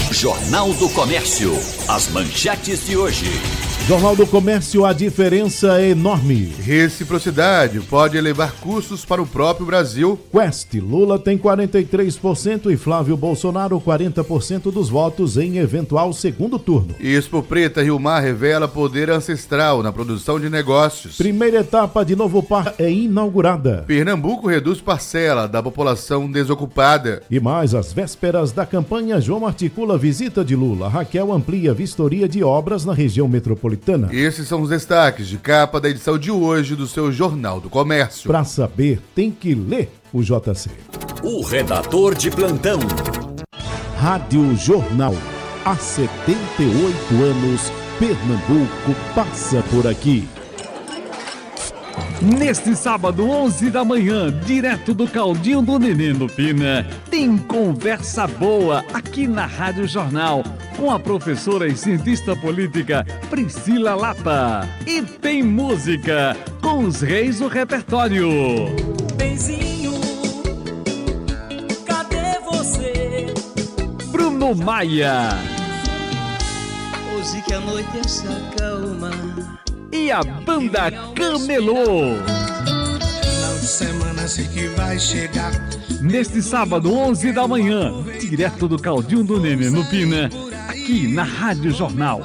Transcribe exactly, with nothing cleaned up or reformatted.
Jornal do Comércio. As manchetes de hoje. Jornal do Comércio, a diferença é enorme. Reciprocidade pode elevar custos para o próprio Brasil. Quest, Lula tem quarenta e três por cento e Flávio Bolsonaro quarenta por cento dos votos em eventual segundo turno. Expo Preta Rio Mar revela poder ancestral na produção de negócios. Primeira etapa de Novo Par é inaugurada. Pernambuco reduz parcela da população desocupada. E mais, às vésperas da campanha, João articula visita de Lula. Raquel amplia vistoria de obras na região metropolitana. Esses são os destaques de capa da edição de hoje do seu Jornal do Comércio. Para saber, tem que ler o J C. O redator de plantão. Rádio Jornal. Há setenta e oito anos, Pernambuco passa por aqui. Neste sábado, onze da manhã, direto do Caldinho do Nenê no Pina, tem conversa boa aqui na Rádio Jornal, com a professora e cientista política Priscila Lapa. E tem música com os reis do repertório. Benzinho, cadê você? Bruno Maia. Hoje que a noite se acalma. E a banda Camelô. Final de semana sei que vai chegar. Neste sábado, onze da manhã, direto do Caldinho do Nenê no Pina, aqui na Rádio Jornal.